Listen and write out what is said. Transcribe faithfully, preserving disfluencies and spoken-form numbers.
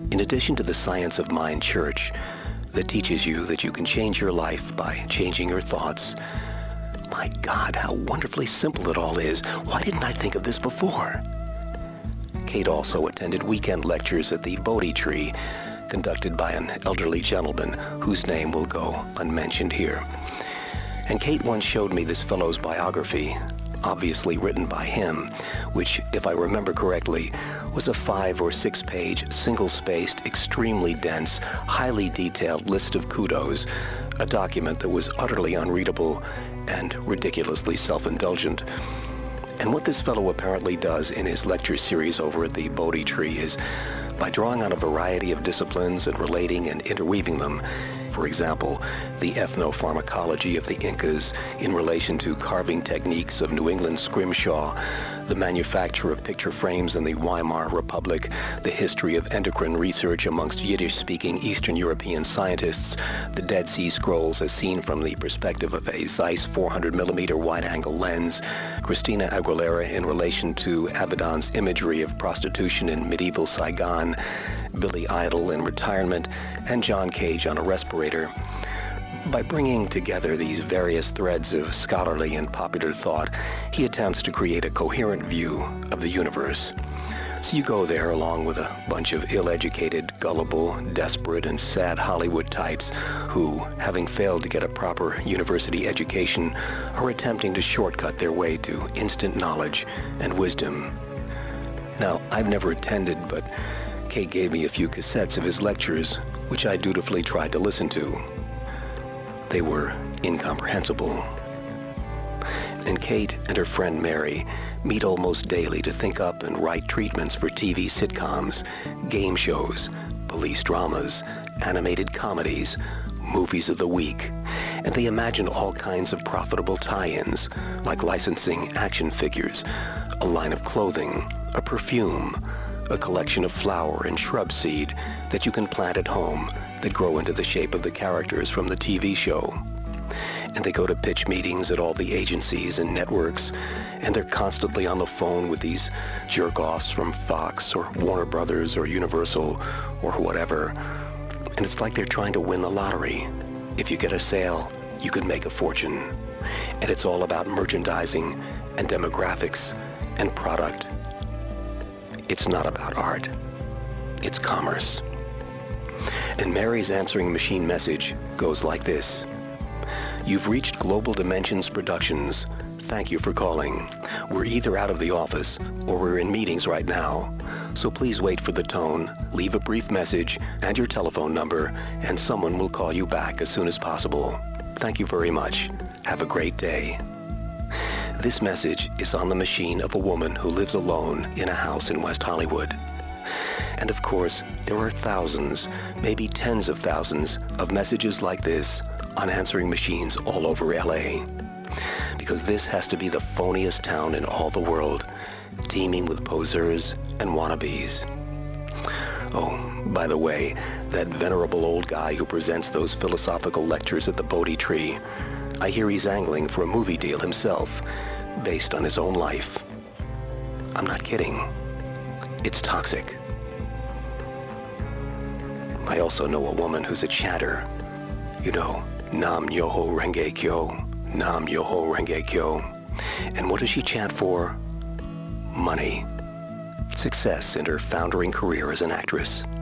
In addition to the Science of Mind Church that teaches you that you can change your life by changing your thoughts, my God, how wonderfully simple it all is. Why didn't I think of this before? Kate also attended weekend lectures at the Bodhi Tree, conducted by an elderly gentleman whose name will go unmentioned here. And Kate once showed me this fellow's biography, obviously written by him, which, if I remember correctly, was a five or six page, single-spaced, extremely dense, highly detailed list of kudos, a document that was utterly unreadable and ridiculously self-indulgent. And what this fellow apparently does in his lecture series over at the Bodhi Tree is, by drawing on a variety of disciplines and relating and interweaving them, for example, the ethnopharmacology of the Incas in relation to carving techniques of New England scrimshaw, the manufacture of picture frames in the Weimar Republic, the history of endocrine research amongst Yiddish-speaking Eastern European scientists, the Dead Sea Scrolls as seen from the perspective of a Zeiss four hundred millimeter wide-angle lens, Christina Aguilera in relation to Avedon's imagery of prostitution in medieval Saigon, Billy Idol in retirement, and John Cage on a respirator. By bringing together these various threads of scholarly and popular thought, he attempts to create a coherent view of the universe. So you go there along with a bunch of ill-educated, gullible, desperate, and sad Hollywood types who, having failed to get a proper university education, are attempting to shortcut their way to instant knowledge and wisdom. Now, I've never attended, but Kate gave me a few cassettes of his lectures, which I dutifully tried to listen to. They were incomprehensible. And Kate and her friend Mary meet almost daily to think up and write treatments for T V sitcoms, game shows, police dramas, animated comedies, movies of the week, and they imagine all kinds of profitable tie-ins, like licensing action figures, a line of clothing, a perfume, a collection of flower and shrub seed that you can plant at home that grow into the shape of the characters from the T V show. And they go to pitch meetings at all the agencies and networks, and they're constantly on the phone with these jerk-offs from Fox or Warner Brothers or Universal or whatever. And it's like they're trying to win the lottery. If you get a sale, you could make a fortune. And it's all about merchandising and demographics and product. It's not about art. It's commerce. And Mary's answering machine message goes like this. You've reached Global Dimensions Productions. Thank you for calling. We're either out of the office or we're in meetings right now. So please wait for the tone, leave a brief message and your telephone number, and someone will call you back as soon as possible. Thank you very much. Have a great day. This message is on the machine of a woman who lives alone in a house in West Hollywood. And of course, there are thousands, maybe tens of thousands, of messages like this on answering machines all over L A. Because this has to be the phoniest town in all the world, teeming with poseurs and wannabes. Oh, by the way, that venerable old guy who presents those philosophical lectures at the Bodhi Tree, I hear he's angling for a movie deal himself, based on his own life. I'm not kidding. It's toxic. I also know a woman who's a chatter. You know, Nam Myoho Renge Kyo, Nam Myoho Renge Kyo. And what does she chant for? Money. Success in her foundering career as an actress.